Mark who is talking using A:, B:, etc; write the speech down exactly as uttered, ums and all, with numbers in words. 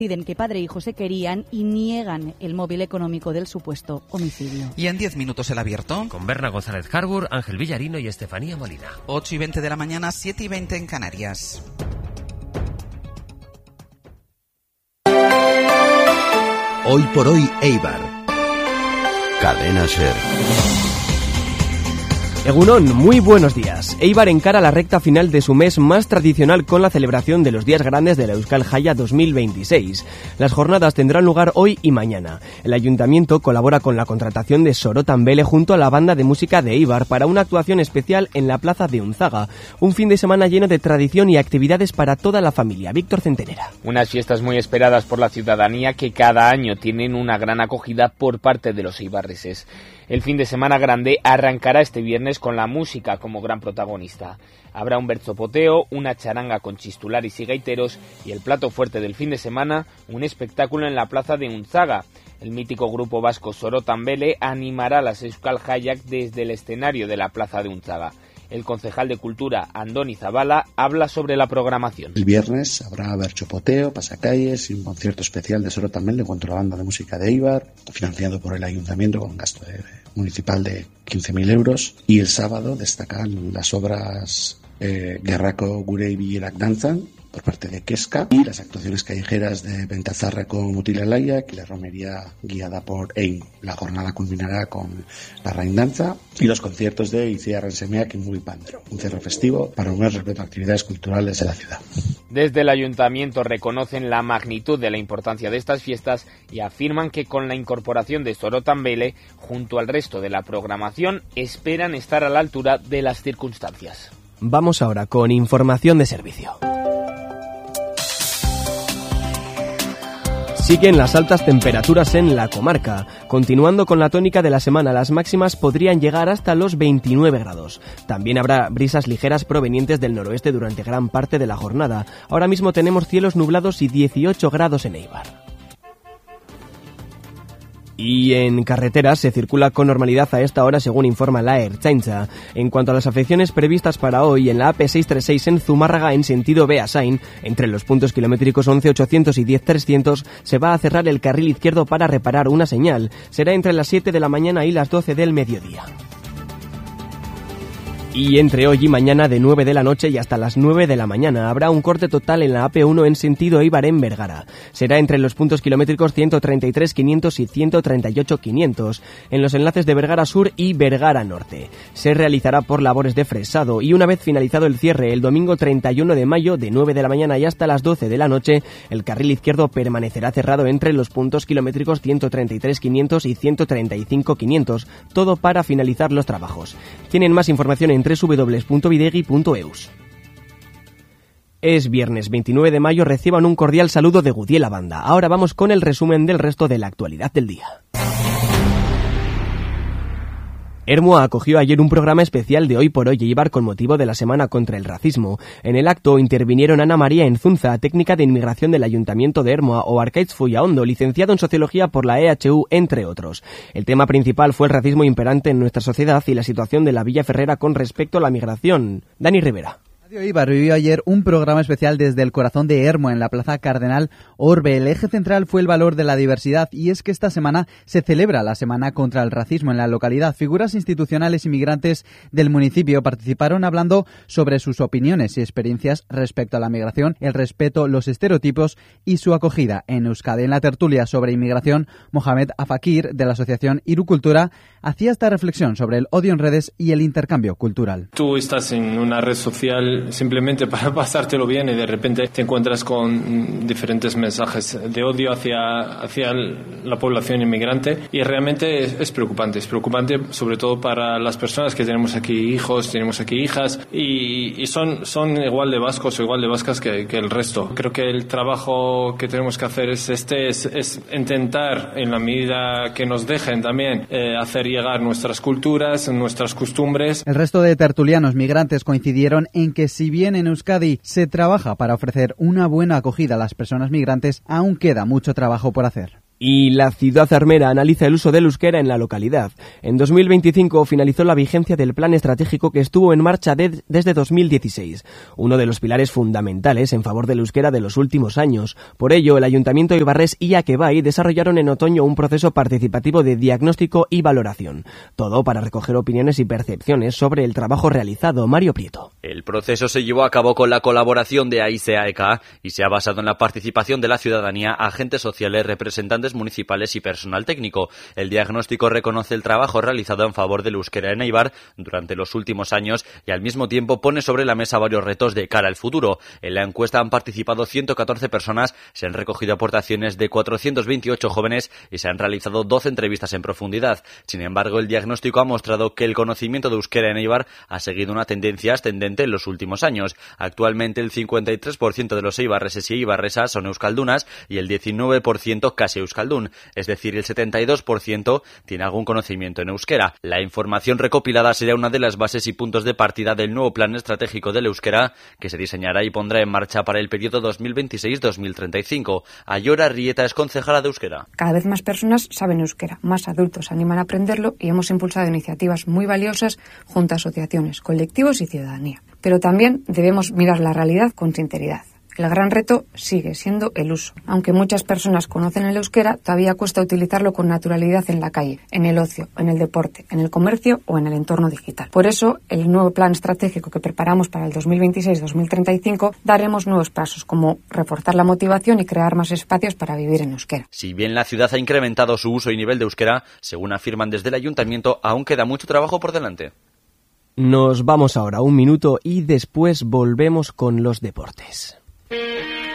A: Dicen que padre e hijo se querían y niegan el móvil económico del supuesto homicidio.
B: Y en diez minutos el abierto.
C: Con Berna González Harbour, Ángel Villarino y Estefanía Molina.
B: ocho y veinte de la mañana, siete y veinte en Canarias.
D: Hoy por hoy Eibar. Cadena SER.
E: Egunon, muy buenos días. Eibar encara la recta final de su mes más tradicional con la celebración de los días grandes de la Euskal Jaya dos mil veintiséis. Las jornadas tendrán lugar hoy y mañana. El ayuntamiento colabora con la contratación de Sorotan Bele junto a la banda de música de Eibar para una actuación especial en la plaza de Unzaga. Un fin de semana lleno de tradición y actividades para toda la familia. Víctor Centenera.
F: Unas fiestas muy esperadas por la ciudadanía que cada año tienen una gran acogida por parte de los eibarreses. El fin de semana grande arrancará este viernes con la música como gran protagonista. Habrá un berzopoteo, una charanga con chistularis y gaiteros y el plato fuerte del fin de semana, un espectáculo en la plaza de Unzaga. El mítico grupo vasco Sorotan Bele animará a las Euskal Jayak desde el escenario de la plaza de Unzaga. El concejal de Cultura, Andoni Zabala, habla sobre la programación.
G: El viernes habrá berchopoteo, pasacalles y un concierto especial de Sorotan Bele contra la banda de música de Eibar, financiado por el ayuntamiento con un gasto de, de municipal de quince mil euros. Y el sábado destacan las obras eh, Gerrako Gure Ibilerak Dantzan, por parte de Keska, y las actuaciones callejeras de Bentazarra con Mutilalayak y la romería guiada por Ein. La jornada culminará con la Raindanza y los conciertos de Itziar Rensemeak y Mugipandero, un cierre festivo para unir respeto a actividades culturales de la ciudad.
F: Desde el ayuntamiento reconocen la magnitud de la importancia de estas fiestas y afirman que con la incorporación de Sorotan Bele, junto al resto de la programación, esperan estar a la altura de las circunstancias.
E: Vamos ahora con información de servicio. Siguen las altas temperaturas en la comarca. Continuando con la tónica de la semana, las máximas podrían llegar hasta los veintinueve grados. También habrá brisas ligeras provenientes del noroeste durante gran parte de la jornada. Ahora mismo tenemos cielos nublados y dieciocho grados en Eibar. Y en carreteras se circula con normalidad a esta hora, según informa la Ertzaintza. En cuanto a las afecciones previstas para hoy, en la A P seiscientos treinta y seis en Zumárraga en sentido Beasain, entre los puntos kilométricos once ochocientos y diez trescientos, se va a cerrar el carril izquierdo para reparar una señal. Será entre las siete de la mañana y las doce del mediodía. Y entre hoy y mañana de nueve de la noche y hasta las nueve de la mañana habrá un corte total en la A P uno en sentido Eibar en Vergara. Será entre los puntos kilométricos ciento treinta y tres quinientos y ciento treinta y ocho quinientos en los enlaces de Vergara Sur y Vergara Norte. Se realizará por labores de fresado y una vez finalizado el cierre el domingo treinta y uno de mayo de nueve de la mañana y hasta las doce de la noche, el carril izquierdo permanecerá cerrado entre los puntos kilométricos ciento treinta y tres quinientos y ciento treinta y cinco quinientos, todo para finalizar los trabajos. Tienen más información en doble u doble u doble u punto videgui punto eus. Es viernes veintinueve de mayo, reciban un cordial saludo de Gudiela Banda. Ahora vamos con el resumen del resto de la actualidad del día. Ermua acogió ayer un programa especial de Hoy por Hoy Eibar con motivo de la Semana contra el Racismo. En el acto intervinieron Ana María Enzunza, técnica de inmigración del Ayuntamiento de Ermua, o Arkaitz Fullaondo, licenciado en Sociología por la E H U, entre otros. El tema principal fue el racismo imperante en nuestra sociedad y la situación de la Villa Ferrera con respecto a la migración. Dani Rivera.
H: Radio Eibar vivió ayer un programa especial desde el corazón de Ermua en la Plaza Cardenal Orbe. El eje central fue el valor de la diversidad y es que esta semana se celebra la Semana contra el Racismo en la localidad. Figuras institucionales y migrantes del municipio participaron hablando sobre sus opiniones y experiencias respecto a la migración, el respeto, los estereotipos y su acogida en Euskadi. En la tertulia sobre inmigración, Mohamed Afakir, de la asociación Irucultura, hacía esta reflexión sobre el odio en redes y el intercambio cultural.
I: Tú estás en una red social simplemente para pasártelo bien y de repente te encuentras con diferentes mensajes de odio hacia, hacia la población inmigrante y realmente es, es preocupante, es preocupante sobre todo para las personas que tenemos aquí hijos, tenemos aquí hijas y, y son, son igual de vascos o igual de vascas que, que el resto. Creo que el trabajo que tenemos que hacer es este, es, es intentar en la medida que nos dejen también eh, hacer llegar nuestras culturas, nuestras costumbres.
H: El resto de tertulianos migrantes coincidieron en que si bien en Euskadi se trabaja para ofrecer una buena acogida a las personas migrantes, aún queda mucho trabajo por hacer.
E: Y la ciudad armera analiza el uso del euskera en la localidad. En dos mil veinticinco finalizó la vigencia del plan estratégico que estuvo en marcha de, desde dos mil dieciséis, uno de los pilares fundamentales en favor del euskera de los últimos años. Por ello, el Ayuntamiento de Ibarres y Aquebay desarrollaron en otoño un proceso participativo de diagnóstico y valoración. Todo para recoger opiniones y percepciones sobre el trabajo realizado. Mario Prieto.
J: El proceso se llevó a cabo con la colaboración de A I C A E C A y se ha basado en la participación de la ciudadanía, agentes sociales, representantes municipales y personal técnico. El diagnóstico reconoce el trabajo realizado en favor del euskera en Eibar durante los últimos años y al mismo tiempo pone sobre la mesa varios retos de cara al futuro. En la encuesta han participado ciento catorce personas, se han recogido aportaciones de cuatrocientos veintiocho jóvenes y se han realizado doce entrevistas en profundidad. Sin embargo, el diagnóstico ha mostrado que el conocimiento de euskera en Eibar ha seguido una tendencia ascendente en los últimos años. Actualmente el cincuenta y tres por ciento de los eibarreses y eibarresas son euskaldunas y el diecinueve por ciento casi euskaldun. Es decir, el setenta y dos por ciento tiene algún conocimiento en euskera. La información recopilada será una de las bases y puntos de partida del nuevo plan estratégico del euskera que se diseñará y pondrá en marcha para el periodo dos mil veintiséis a dos mil treinta y cinco. Ayora Rieta es concejala de euskera.
K: Cada vez más personas saben euskera, más adultos se animan a aprenderlo y hemos impulsado iniciativas muy valiosas junto a asociaciones, colectivos y ciudadanía. Pero también debemos mirar la realidad con sinceridad. El gran reto sigue siendo el uso. Aunque muchas personas conocen el euskera, todavía cuesta utilizarlo con naturalidad en la calle, en el ocio, en el deporte, en el comercio o en el entorno digital. Por eso, el nuevo plan estratégico que preparamos para el dos mil veintiséis a dos mil treinta y cinco daremos nuevos pasos, como reforzar la motivación y crear más espacios para vivir en euskera.
J: Si bien la ciudad ha incrementado su uso y nivel de euskera, según afirman desde el ayuntamiento, aún queda mucho trabajo por delante.
E: Nos vamos ahora un minuto y después volvemos con los deportes.